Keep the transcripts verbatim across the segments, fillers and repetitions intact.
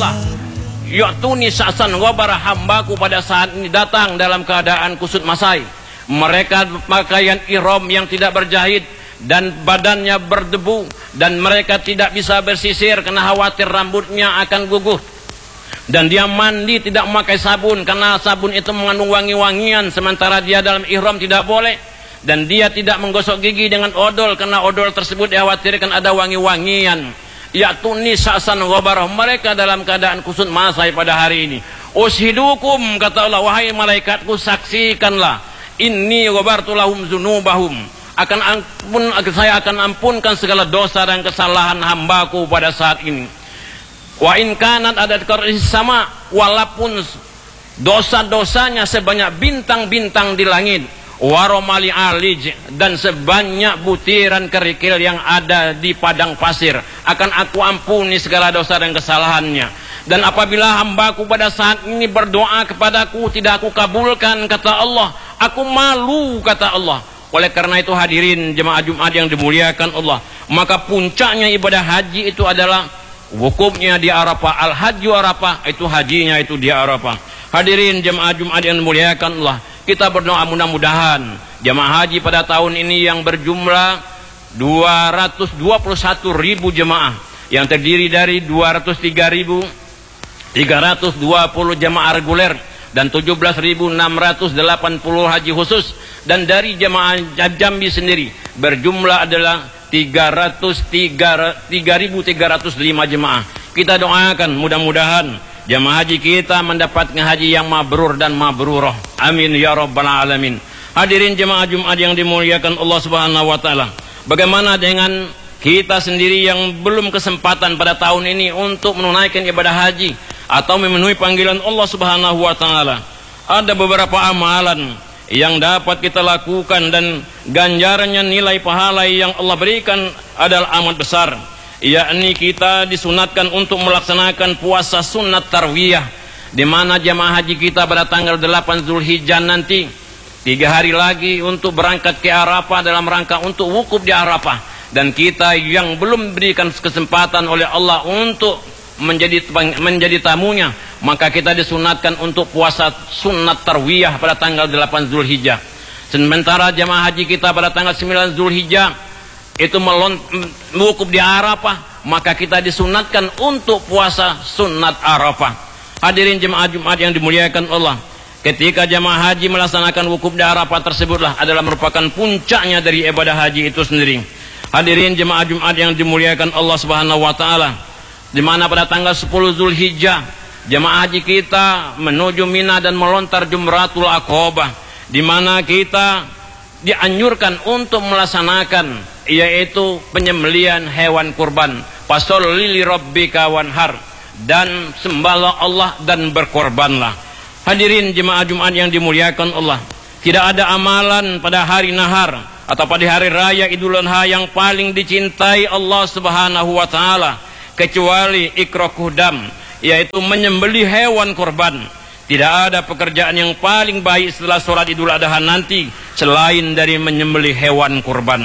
Allah, ya'tuni sa'san ghabara, hambaku pada saat ini datang dalam keadaan kusut masai. Mereka pakaian ihram yang tidak berjahit dan badannya berdebu, dan mereka tidak bisa bersisir karena khawatir rambutnya akan gugur. Dan dia mandi tidak memakai sabun karena sabun itu mengandung wangi-wangian, sementara dia dalam ihram tidak boleh. Dan dia tidak menggosok gigi dengan odol karena odol tersebut dikhawatirkan ada wangi-wangian. Ya'tuni sa'san ghabarah, mereka dalam keadaan kusut masai pada hari ini. Ushidukum, kata Allah, wahai malaikatku, saksikanlah, inni ghabartu lahum dzunubahum, akan ampun, saya akan ampunkan segala dosa dan kesalahan hambaku pada saat ini. Wa in kanat adat qaris sama, walaupun dosa-dosanya sebanyak bintang-bintang di langit, waromali alij, dan sebanyak butiran kerikil yang ada di padang pasir, akan aku ampuni segala dosa dan kesalahannya. Dan apabila hambaku pada saat ini berdoa kepadaku tidak aku kabulkan, kata Allah, aku malu, kata Allah. Oleh karena itu hadirin jemaah Jumat yang dimuliakan Allah, maka puncaknya ibadah haji itu adalah wukufnya di Arafah. Al-Hajju Arafah, itu hajinya itu di Arafah. Hadirin jemaah Jumat yang dimuliakan Allah, kita berdoa mudah-mudahan jemaah haji pada tahun ini yang berjumlah dua ratus dua puluh satu ribu jemaah, yang terdiri dari dua ratus tiga ribu tiga ratus dua puluh jemaah reguler dan tujuh belas ribu enam ratus delapan puluh haji khusus, dan dari jemaah Jambi sendiri berjumlah adalah tiga ratus tiga ribu tiga ratus lima jemaah. Kita doakan mudah-mudahan jemaah haji kita mendapatkan haji yang mabrur dan mabrurah. Amin ya rabbal alamin. Hadirin jemaah Jumat yang dimuliakan Allah Subhanahu wa taala, bagaimana dengan kita sendiri yang belum kesempatan pada tahun ini untuk menunaikan ibadah haji atau memenuhi panggilan Allah Subhanahu wa taala? Ada beberapa amalan yang dapat kita lakukan dan ganjarannya, nilai pahala yang Allah berikan adalah amat besar, yakni kita disunatkan untuk melaksanakan puasa sunat tarwiyah, di mana jamaah haji kita pada tanggal delapan Zulhijjah nanti tiga hari lagi untuk berangkat ke Arafah dalam rangka untuk wukuf di Arafah. Dan kita yang belum diberikan kesempatan oleh Allah untuk menjadi menjadi tamunya, maka kita disunatkan untuk puasa sunat tarwiyah pada tanggal delapan Zulhijjah. Sementara jamaah haji kita pada tanggal sembilan Zulhijjah itu wukuf di Arafah, maka kita disunatkan untuk puasa sunat Arafah. Hadirin jemaah Jumat yang dimuliakan Allah, ketika jamaah haji melaksanakan wukuf di Arafah tersebutlah adalah merupakan puncaknya dari ibadah haji itu sendiri. Hadirin jemaah Jumat yang dimuliakan Allah Subhanahu wa taala, di mana pada tanggal sepuluh Zulhijjah jemaah haji kita menuju Mina dan melontar Jumratul Aqabah, di mana kita dianjurkan untuk melaksanakan yaitu penyembelihan hewan kurban. Fasholli li rabbika wanhar, dan sembahlah Allah dan berkorbanlah. Hadirin jemaah Jumat yang dimuliakan Allah, tidak ada amalan pada hari nahar atau pada hari raya Idul Adha yang paling dicintai Allah Subhanahu wa taala kecuali ikraqud dam, yaitu menyembelih hewan kurban. Tidak ada pekerjaan yang paling baik setelah sholat Idul Adha nanti selain dari menyembelih hewan kurban.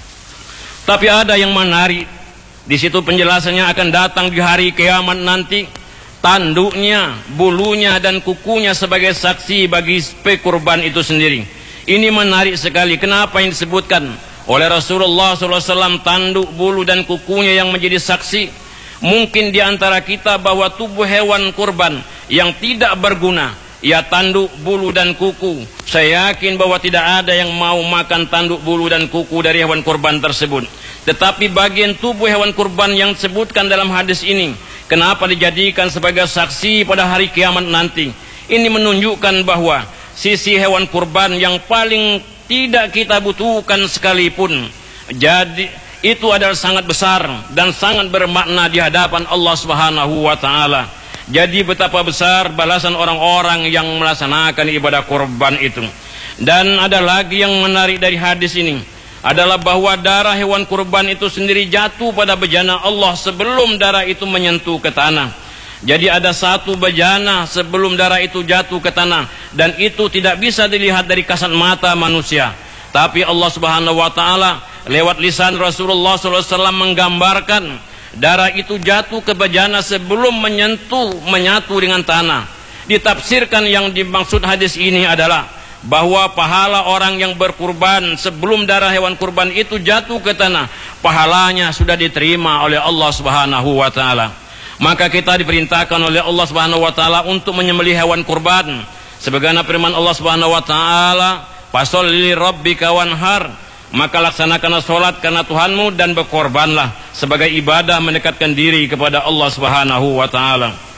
Tapi ada yang menarik di situ, penjelasannya akan datang di hari kiamat nanti. Tanduknya, bulunya dan kukunya sebagai saksi bagi pekurban itu sendiri. Ini menarik sekali. Kenapa yang disebutkan oleh Rasulullah shallallahu alaihi wasallam tanduk, bulu dan kukunya yang menjadi saksi? Mungkin di antara kita bahwa tubuh hewan kurban yang tidak berguna, ya tanduk, bulu dan kuku, saya yakin bahwa tidak ada yang mau makan tanduk, bulu dan kuku dari hewan kurban tersebut. Tetapi bagian tubuh hewan kurban yang disebutkan dalam hadis ini, kenapa dijadikan sebagai saksi pada hari kiamat nanti? Ini menunjukkan bahwa sisi hewan kurban yang paling tidak kita butuhkan sekalipun, jadi itu adalah sangat besar dan sangat bermakna di hadapan Allah Subhanahu wa taala. Jadi betapa besar balasan orang-orang yang melaksanakan ibadah kurban itu. Dan ada lagi yang menarik dari hadis ini adalah bahwa darah hewan kurban itu sendiri jatuh pada bejana Allah sebelum darah itu menyentuh ke tanah. Jadi ada satu bejana sebelum darah itu jatuh ke tanah, dan itu tidak bisa dilihat dari kasat mata manusia. Tapi Allah Subhanahu wa taala lewat lisan Rasulullah shallallahu alaihi wasallam menggambarkan darah itu jatuh ke bejana sebelum menyentuh menyatu dengan tanah. Ditafsirkan yang dimaksud hadis ini adalah bahwa pahala orang yang berkurban sebelum darah hewan kurban itu jatuh ke tanah, pahalanya sudah diterima oleh Allah Subhanahu wa taala. Maka kita diperintahkan oleh Allah Subhanahu wa taala untuk menyembelih hewan kurban. Sebagaimana firman Allah Subhanahu wa taala, "Fasholli rabbika wanhar," maka laksanakanlah salat karena Tuhanmu dan berkorbanlah sebagai ibadah mendekatkan diri kepada Allah Subhanahu wa taala.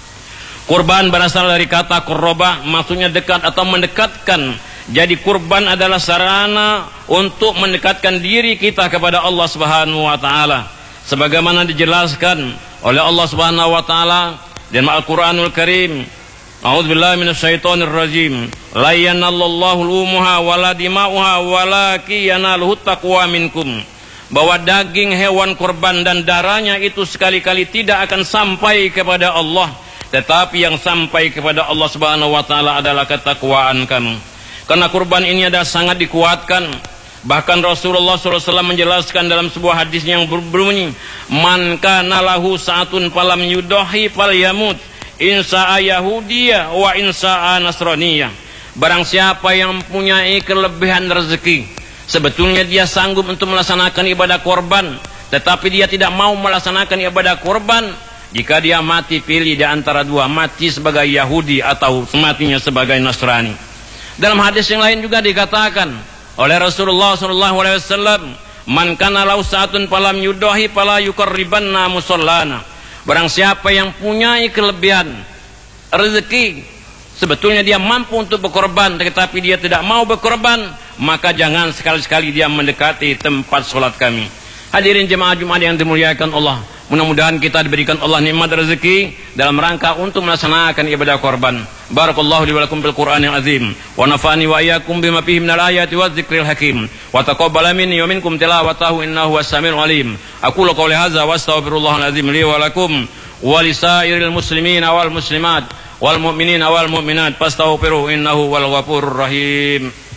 Kurban berasal dari kata qurraba, maksudnya dekat atau mendekatkan. Jadi kurban adalah sarana untuk mendekatkan diri kita kepada Allah Subhanahu wa taala. Sebagaimana dijelaskan oleh Allah Subhanahu wa taala dalam Al-Qur'anul Karim, A'udzubillahi minasyaitonir rajim. La yanallallahu luhumuha wala dima'uha walakin yanaluhu taqwa minkum. Bahwa daging hewan kurban dan darahnya itu sekali-kali tidak akan sampai kepada Allah, tetapi yang sampai kepada Allah Subhanahu wa taala adalah ketakwaan kamu. Karena kurban ini adalah sangat dikuatkan. Bahkan Rasulullah shallallahu alaihi wasallam menjelaskan dalam sebuah hadis yang berbunyi, "Man kana lahu sa'atun falam yudahi falyamut, insa'a yahudiyya wa insa'a nasraniyya." Barang siapa yang mempunyai kelebihan rezeki, sebetulnya dia sanggup untuk melaksanakan ibadah korban, tetapi dia tidak mau melaksanakan ibadah korban, jika dia mati pilih di antara dua, mati sebagai Yahudi atau matinya sebagai Nasrani. Dalam hadis yang lain juga dikatakan oleh Rasulullah sallallahu alaihi wasallam, "Man kana lahu sa'atun falam yudahi fala yuqarribanna musallana." Barang siapa yang punya kelebihan rezeki, sebetulnya dia mampu untuk berkorban tetapi dia tidak mau berkorban, maka jangan sekali-sekali dia mendekati tempat salat kami. Hadirin jemaah Jumat yang dimuliakan Allah, mudah-mudahan kita diberikan Allah nikmat rezeki dalam rangka untuk melaksanakan ibadah korban. Barakallahu li wa lakum bil Qur'anil azim wa nafa'ani wa iyyakum bima fihi minal ayati wadh-dhikril hakim wa taqabbala minni wa minkum tilawatahu innahu was-sami'ul alim. Aqulu qawli hadza wa astaghfirullahal azim li wa lakum wa lisairil muslimin wal muslimat wal mu'minin wal mu'minat fastaghfiruhu innahu wal ghafurur rahim.